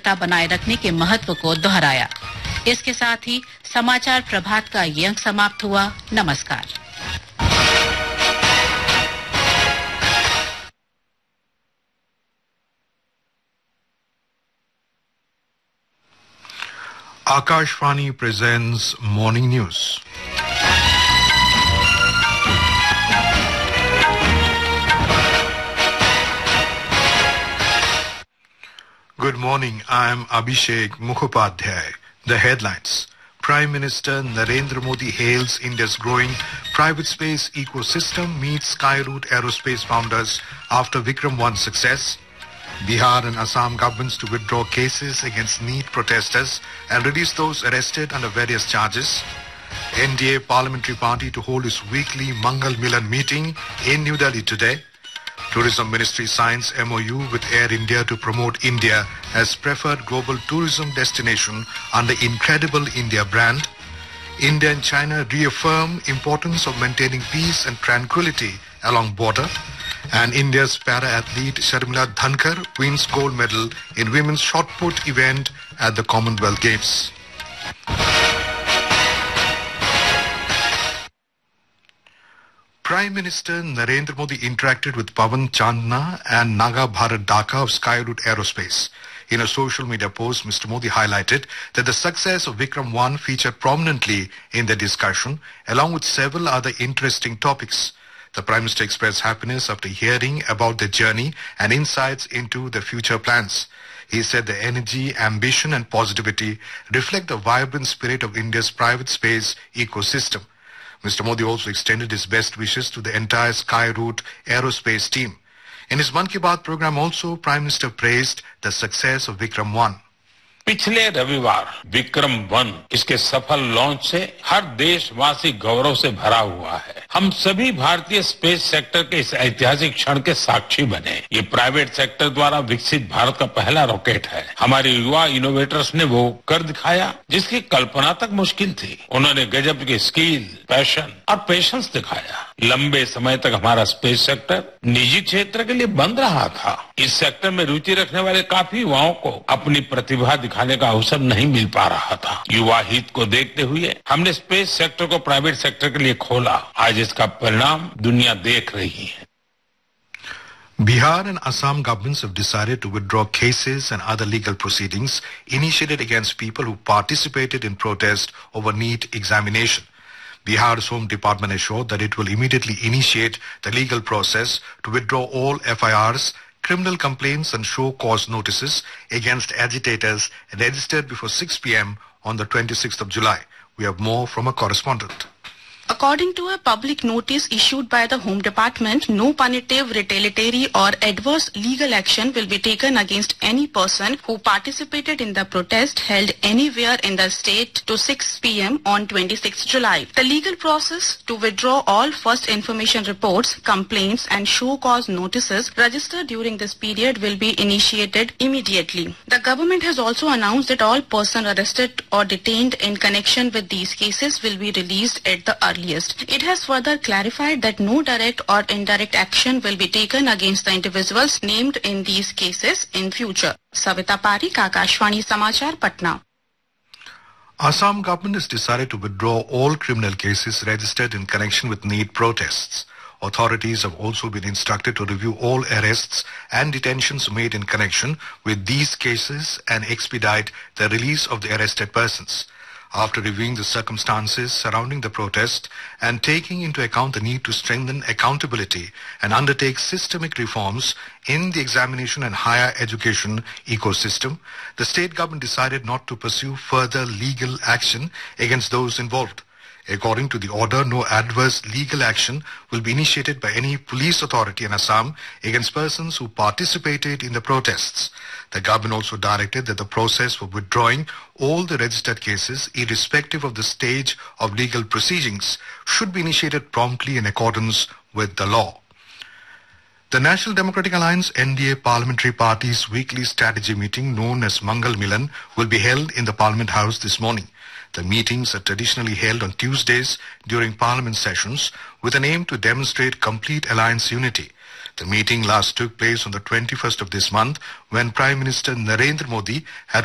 एकता बनाए रखने के महत्व को दोहराया। इसके साथ ही समाचार प्रभात का ये अंक समाप्त हुआ। नमस्कार। Akashvani presents Morning News. Good morning, I am Abhishek Mukhopadhyay. The headlines. Prime Minister Narendra Modi hails India's growing private space ecosystem, meets Skyroot Aerospace founders after Vikram 1 success. Bihar and Assam governments to withdraw cases against NEET protesters and release those arrested under various charges. NDA Parliamentary Party to hold its weekly Mangal Milan meeting in New Delhi today. Tourism Ministry signs MOU with Air India to promote India as preferred global tourism destination under Incredible India brand. India and China reaffirm importance of maintaining peace and tranquility along border. And India's para-athlete Sharmila Dhankar wins gold medal in women's shot put event at the Commonwealth Games. Prime Minister Narendra Modi interacted with Pawan Chandna and Naga Bharat Dhaka of Skyroot Aerospace. In a social media post, Mr. Modi highlighted that the success of Vikram 1 featured prominently in the discussion, along with several other interesting topics. The Prime Minister expressed happiness after hearing about the journey and insights into the future plans. He said the energy, ambition and positivity reflect the vibrant spirit of India's private space ecosystem. Mr. Modi also extended his best wishes to the entire Skyroot Aerospace team. In his Mann Ki Baat program also, Prime Minister praised the success of Vikram 1. पिछले रविवार विक्रम 1 इसके सफल launch से हर देशवासी गौरव से भरा हुआ है। हम सभी भारतीय स्पेस सेक्टर के इस ऐतिहासिक क्षण के साक्षी बने। ये प्राइवेट सेक्टर द्वारा विकसित भारत का पहला रॉकेट है। हमारे युवा इनोवेटर्स ने वो कर दिखाया जिसकी कल्पना तक मुश्किल थी। उन्होंने गजब की स्किल, पैशन और पेशेंस दिखाया। लंबे समय तक हमारा स्पेस सेक्टर निजी क्षेत्र के लिए बंद रहा था। इस सेक्टर में रुचि रखने वाले काफी युवाओं को अपनी प्रतिभा दिखाने का अवसर नहीं मिल पा रहा था। युवा हित को देखते हुए हमने स्पेस सेक्टर को प्राइवेट सेक्टर के लिए खोला। आज इसका परिणाम दुनिया देख रही है। Bihar and Assam governments have decided to withdraw cases and other legal proceedings initiated against people who participated in protest over NEET examination. Bihar's Home Department assured that it will immediately initiate the legal process to withdraw all FIRs, criminal complaints and show cause notices against agitators registered before 6 p.m. on the 26th of July. We have more from a correspondent. According to a public notice issued by the Home Department, no punitive, retaliatory or adverse legal action will be taken against any person who participated in the protest held anywhere in the state to 6 p.m. on 26 July. The legal process to withdraw all first information reports, complaints and show cause notices registered during this period will be initiated immediately. The government has also announced that all persons arrested or detained in connection with these cases will be released at the earliest. It has further clarified that no direct or indirect action will be taken against the individuals named in these cases in future. Savita Parik, Akashvani Samachar, Patna. Assam government has decided to withdraw all criminal cases registered in connection with NEET protests. Authorities have also been instructed to review all arrests and detentions made in connection with these cases and expedite the release of the arrested persons. After reviewing the circumstances surrounding the protest and taking into account the need to strengthen accountability and undertake systemic reforms in the examination and higher education ecosystem, the state government decided not to pursue further legal action against those involved. According to the order, no adverse legal action will be initiated by any police authority in Assam against persons who participated in the protests. The government also directed that the process for withdrawing all the registered cases, irrespective of the stage of legal proceedings, should be initiated promptly in accordance with the law. The National Democratic Alliance NDA Parliamentary Party's weekly strategy meeting, known as Mangal Milan, will be held in the Parliament House this morning. The meetings are traditionally held on Tuesdays during Parliament sessions with an aim to demonstrate complete alliance unity. The meeting last took place on the 21st of this month when Prime Minister Narendra Modi had